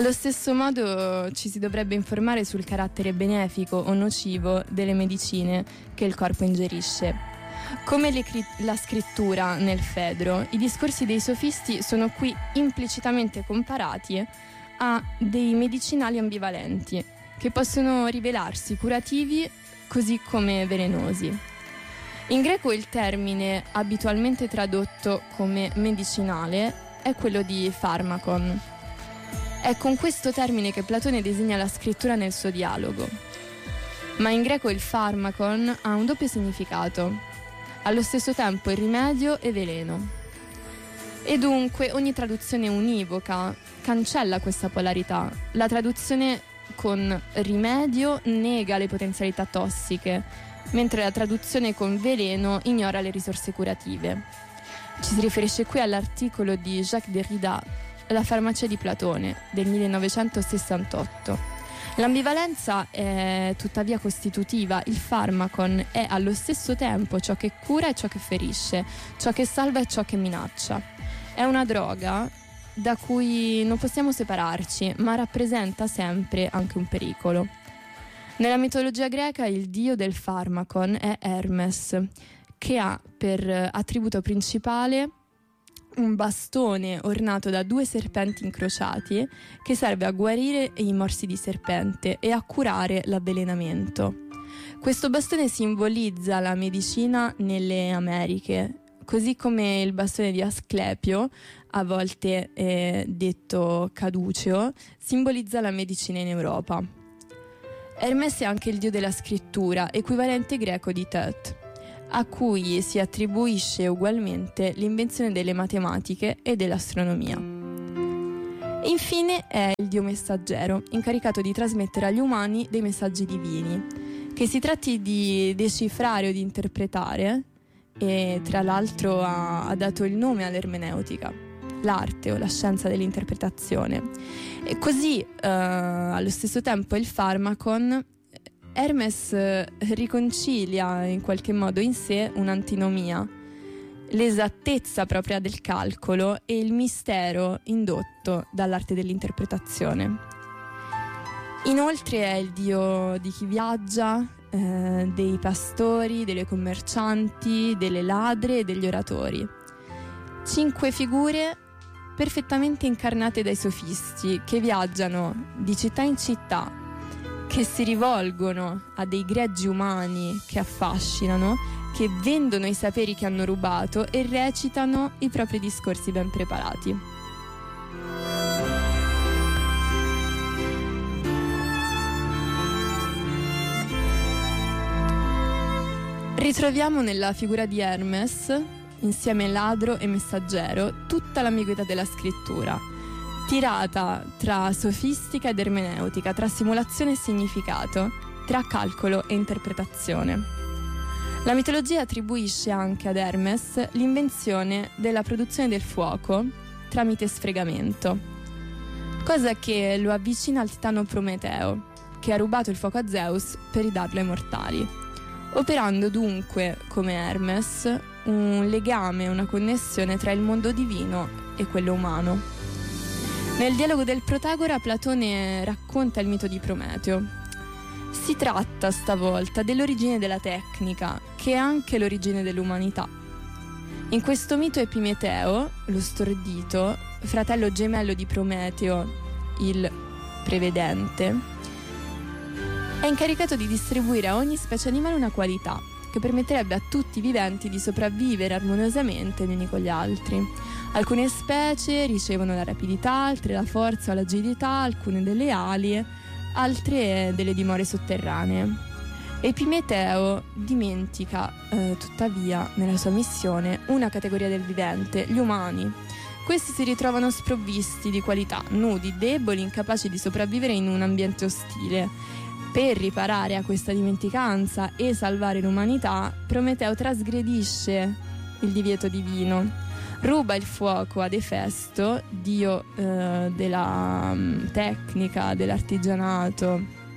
Allo stesso modo ci si dovrebbe informare sul carattere benefico o nocivo delle medicine che il corpo ingerisce. Come la scrittura nel Fedro, i discorsi dei sofisti sono qui implicitamente comparati a dei medicinali ambivalenti che possono rivelarsi curativi così come velenosi. In greco il termine abitualmente tradotto come medicinale è quello di pharmakon. È con questo termine che Platone designa la scrittura nel suo dialogo. Ma in greco il pharmakon ha un doppio significato, allo stesso tempo il rimedio e veleno. E dunque ogni traduzione univoca cancella questa polarità. La traduzione con rimedio nega le potenzialità tossiche, mentre la traduzione con veleno ignora le risorse curative. Ci si riferisce qui all'articolo di Jacques Derrida, La farmacia di Platone, del 1968. L'ambivalenza è tuttavia costitutiva, il pharmakon è allo stesso tempo ciò che cura e ciò che ferisce, ciò che salva e ciò che minaccia. È una droga da cui non possiamo separarci, ma rappresenta sempre anche un pericolo. Nella mitologia greca il dio del pharmakon è Hermes, che ha per attributo principale un bastone ornato da 2 serpenti incrociati che serve a guarire i morsi di serpente e a curare l'avvelenamento. Questo bastone simbolizza la medicina nelle Americhe, così come il bastone di Asclepio, a volte detto caduceo, simbolizza la medicina in Europa. Hermes è anche il dio della scrittura, equivalente greco di Thoth, a cui si attribuisce ugualmente l'invenzione delle matematiche e dell'astronomia. Infine è il dio messaggero, incaricato di trasmettere agli umani dei messaggi divini, che si tratti di decifrare o di interpretare, e tra l'altro ha dato il nome all'ermeneutica, l'arte o la scienza dell'interpretazione. E così allo stesso tempo il pharmakon, Hermes riconcilia in qualche modo in sé un'antinomia, l'esattezza propria del calcolo e il mistero indotto dall'arte dell'interpretazione. Inoltre è il dio di chi viaggia, dei pastori, delle commercianti, delle ladre e degli oratori. 5 figure perfettamente incarnate dai sofisti che viaggiano di città in città, che si rivolgono a dei greggi umani che affascinano, che vendono i saperi che hanno rubato e recitano i propri discorsi ben preparati. Ritroviamo nella figura di Hermes, insieme ladro e messaggero, tutta l'ambiguità della scrittura, tirata tra sofistica ed ermeneutica, tra simulazione e significato, tra calcolo e interpretazione. La mitologia attribuisce anche ad Hermes l'invenzione della produzione del fuoco tramite sfregamento, cosa che lo avvicina al titano Prometeo, che ha rubato il fuoco a Zeus per ridarlo ai mortali, operando dunque, come Hermes, un legame, una connessione tra il mondo divino e quello umano. Nel dialogo del Protagora Platone racconta il mito di Prometeo. Si tratta stavolta dell'origine della tecnica, che è anche l'origine dell'umanità. In questo mito Epimeteo, lo stordito, fratello gemello di Prometeo, il prevedente, è incaricato di distribuire a ogni specie animale una qualità che permetterebbe a tutti i viventi di sopravvivere armoniosamente gli uni con gli altri. Alcune specie ricevono la rapidità, altre la forza o l'agilità, alcune delle ali, altre delle dimore sotterranee. Epimeteo dimentica, tuttavia, nella sua missione, una categoria del vivente, gli umani. Questi si ritrovano sprovvisti di qualità, nudi, deboli, incapaci di sopravvivere in un ambiente ostile. Per riparare a questa dimenticanza e salvare l'umanità, Prometeo trasgredisce il divieto divino. Ruba il fuoco ad Efesto, dio della tecnica, dell'artigianato,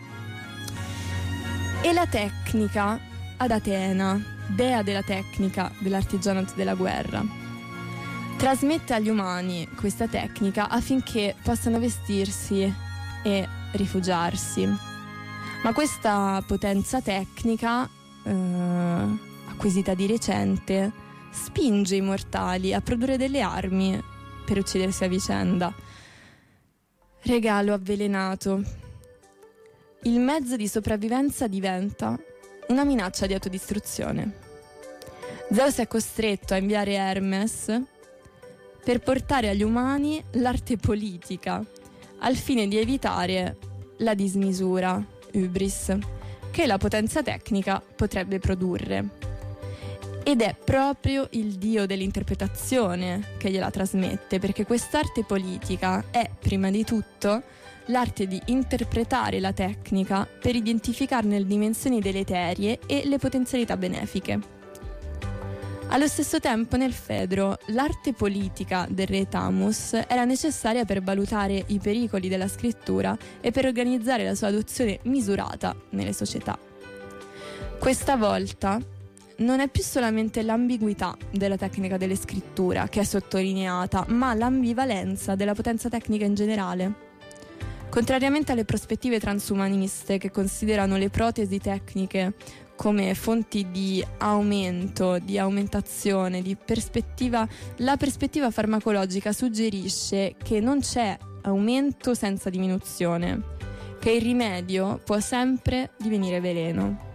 e la tecnica ad Atena, dea della tecnica, dell'artigianato e della guerra. trasmette agli umani questa tecnica affinché possano vestirsi e rifugiarsi. Ma questa potenza tecnica, acquisita di recente, spinge i mortali a produrre delle armi per uccidersi a vicenda. Regalo avvelenato. Il mezzo di sopravvivenza diventa una minaccia di autodistruzione. Zeus è costretto a inviare Hermes per portare agli umani l'arte politica, al fine di evitare la dismisura, hubris, che la potenza tecnica potrebbe produrre. Ed è proprio il dio dell'interpretazione che gliela trasmette, perché quest'arte politica è, prima di tutto, l'arte di interpretare la tecnica per identificarne le dimensioni deleterie e le potenzialità benefiche. Allo stesso tempo, nel Fedro, l'arte politica del re Thamus era necessaria per valutare i pericoli della scrittura e per organizzare la sua adozione misurata nelle società. Questa volta non è più solamente l'ambiguità della tecnica delle scrittura che è sottolineata, ma l'ambivalenza della potenza tecnica in generale. Contrariamente alle prospettive transumaniste che considerano le protesi tecniche come fonti di aumento, di aumentazione, di perspettiva, la prospettiva farmacologica suggerisce che non c'è aumento senza diminuzione, che il rimedio può sempre divenire veleno.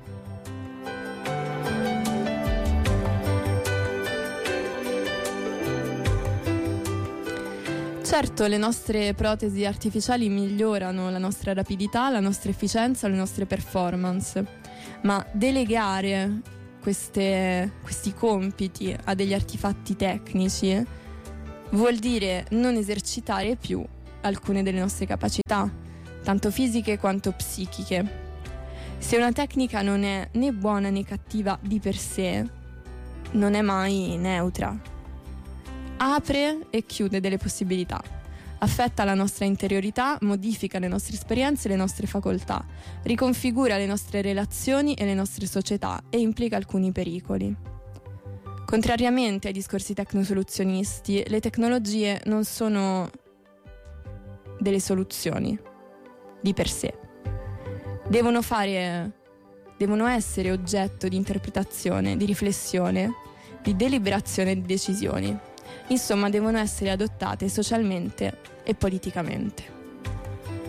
Certo, le nostre protesi artificiali migliorano la nostra rapidità, la nostra efficienza, le nostre performance, ma delegare questi compiti a degli artefatti tecnici vuol dire non esercitare più alcune delle nostre capacità, tanto fisiche quanto psichiche. Se una tecnica non è né buona né cattiva di per sé, non è mai neutra. Apre e chiude delle possibilità, affetta la nostra interiorità, modifica le nostre esperienze e le nostre facoltà, riconfigura le nostre relazioni e le nostre società e implica alcuni pericoli. Contrariamente ai discorsi tecnosoluzionisti, le tecnologie non sono delle soluzioni di per sé. Devono essere oggetto di interpretazione, di riflessione, di deliberazione e di decisioni. Insomma, devono essere adottate socialmente e politicamente.